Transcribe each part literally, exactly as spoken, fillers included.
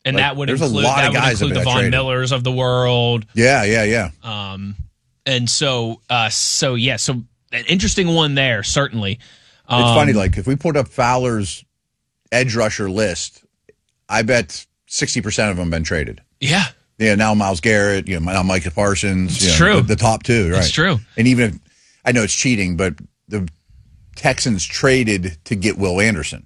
And like, that would there's include, a lot that of guys would include the that Von traded. Millers of the world. Yeah, yeah, yeah. Um, and so, uh, so yeah, so an interesting one there, certainly. Um, It's funny, like, if we put up Fowler's edge rusher list, I bet sixty percent of them have been traded. Yeah. Yeah, now Myles Garrett, you know, now Micah Parsons. It's you know, true. The, the top two, right? It's true. And even if, I know it's cheating, but the Texans traded to get Will Anderson.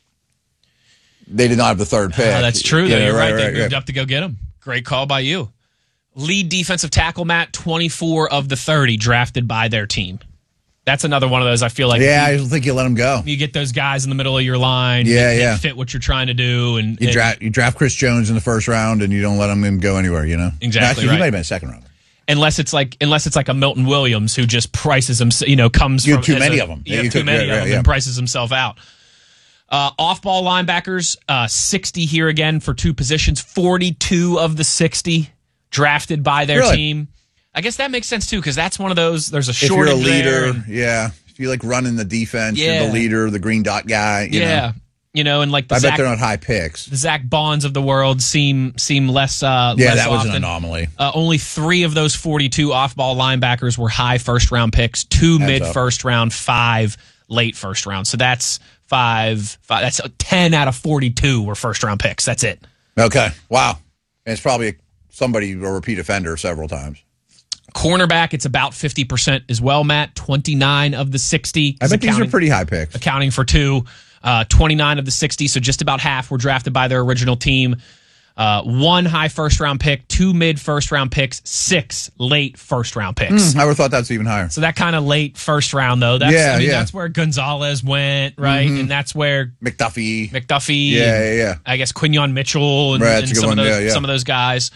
They did not have the third pick. Uh, that's true, though. Yeah, You're right. right, They right, moved right. up to go get him. Great call by you. Lead defensive tackle, Matt, twenty-four of the thirty drafted by their team. That's another one of those I feel like. Yeah, you, I don't think you let him go. you get those guys in the middle of your line Yeah, that, yeah. that fit what you're trying to do. And, You and draft you draft Chris Jones in the first round, and you don't let him go anywhere. You know, Exactly Actually, right. he might have been a second round. unless it's like unless it's like a Milton Williams who just prices him, you know, comes You from have too as many a- of 'em. You Yeah, have you too could- many yeah, of them yeah. and prices himself out. Uh, off-ball linebackers, uh, sixty here again for two positions. forty-two of the sixty drafted by their Really? team. I guess that makes sense too because that's one of those. There's a If you're shortage a leader, there and- yeah. If you like running the defense, Yeah. you're the leader, the green dot guy. You yeah, know? you know, and like the I Zach, bet they're not high picks. the Zach Bonds of the world seem seem less. Uh, Yeah, less that was often. an anomaly. Uh, only three of those forty-two off-ball linebackers were high first-round picks, two Heads mid-first round, five late first round. So that's five, five. That's ten out of forty-two were first-round picks. That's it. Okay, wow. And it's probably somebody a repeat offender several times. Cornerback, it's about fifty percent as well, Matt. twenty-nine of the sixty. I bet these are accounting- pretty high picks. accounting for two. Uh, twenty-nine of the sixty, so just about half were drafted by their original team. Uh, one high first-round pick, two mid-first-round picks, six late first-round picks. I would have thought that's even higher. So that kind of late first round, though. That's, Yeah, I mean, yeah. that's where Gonzalez went, right? And that's where McDuffie. McDuffie, Yeah, and yeah, yeah. I guess Quinion Mitchell and, Right, and that's a good some of one. those Yeah, yeah. some of those guys.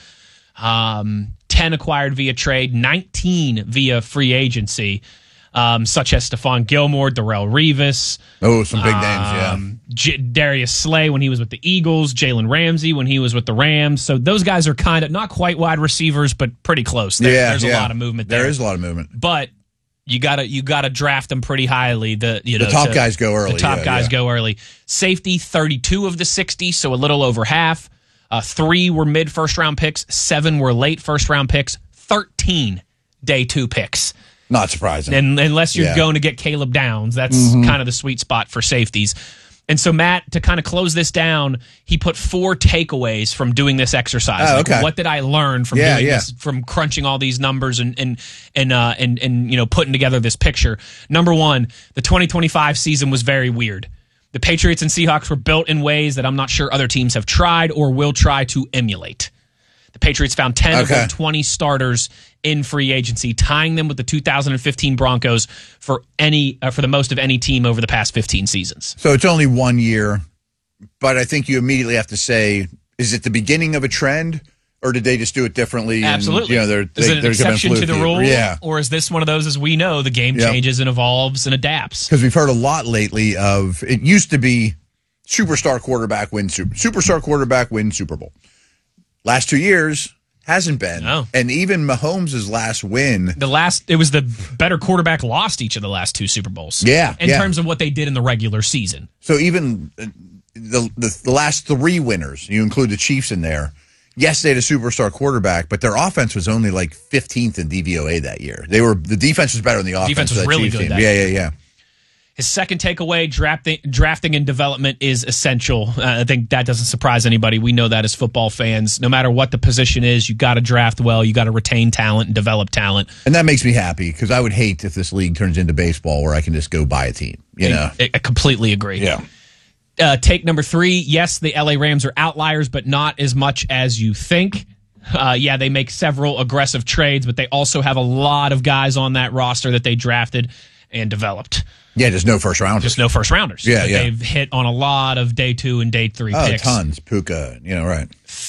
Um, ten acquired via trade, nineteen via free agency, um, such as Stephon Gilmore, Darrell Revis, Oh, some big names, yeah. um, J- Darius Slay when he was with the Eagles, Jalen Ramsey when he was with the Rams. So those guys are kind of not quite wide receivers, but pretty close. There, yeah, there's yeah. a lot of movement there. There is a lot of movement. But you gotta you gotta draft them pretty highly. The you know The top to- guys go early. The top yeah, guys yeah. go early. Safety, thirty-two of the sixty, so a little over half. Uh, three were mid first round picks. Seven were late first round picks. Thirteen day two picks. Not surprising. And unless you're Yeah. going to get Caleb Downs, that's kind of the sweet spot for safeties. And so, Matt, to kind of close this down, he put four takeaways from doing this exercise. Oh, Like, okay. what did I learn from Yeah, doing yeah. this, from crunching all these numbers and and and uh, and and you know putting together this picture? Number one, the twenty twenty-five season was very weird. The Patriots and Seahawks were built in ways that I'm not sure other teams have tried or will try to emulate. The Patriots found ten of Okay. their twenty starters in free agency, tying them with the two thousand fifteen Broncos for any uh, for the most of any team over the past fifteen seasons. So it's only one year, but I think you immediately have to say, is it the beginning of a trend, or did they just do it differently? and, Absolutely. you know, they're, is they, it an they're gonna exception to the fluke it? rule? Yeah. Or is this one of those, as we know, the game Yep. changes and evolves and adapts? Because we've heard a lot lately of, it used to be superstar quarterback win super, superstar quarterback win Super Bowl. Last two years hasn't been. No. And even Mahomes' last win. The last, it was the better quarterback lost each of the last two Super Bowls. Yeah, In yeah. terms of what they did in the regular season. So even uh, the, the the last three winners, you include the Chiefs in there. Yes, they had a superstar quarterback, but their offense was only like fifteenth in D V O A that year. They were the defense was better than the offense. Defense of was that really Chiefs good team. that Yeah, year. yeah, yeah. His second takeaway, drafting, drafting and development is essential. Uh, I think that doesn't surprise anybody. We know that as football fans. No matter what the position is, you got to draft well. You got to retain talent and develop talent. And that makes me happy because I would hate if this league turns into baseball where I can just go buy a team. You know? I, I completely agree. Yeah. Uh, take number three. Yes, the L A Rams are outliers, but not as much as you think. Uh, yeah, they make several aggressive trades, but they also have a lot of guys on that roster that they drafted and developed. Yeah, just no first rounders. Just no first rounders. Yeah, But yeah. They've hit on a lot of day two and day three Oh, picks. tons. Puka, you know, right.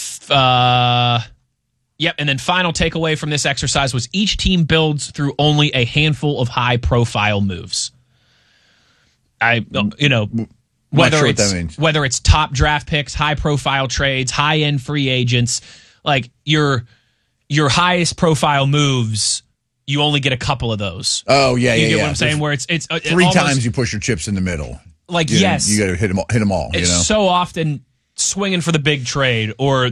Uh, yep. And then final takeaway from this exercise was each team builds through only a handful of high profile moves. I, you know, whether sure what it's that means. whether it's top draft picks, high profile trades, high end free agents, like your your highest profile moves, you only get a couple of those. Oh, yeah, You yeah, get yeah. what I'm saying? Where it's it's uh, Three almost, times you push your chips in the middle. like You, yes, You got to hit them, hit them all, it's you know? so often swinging for the big trade or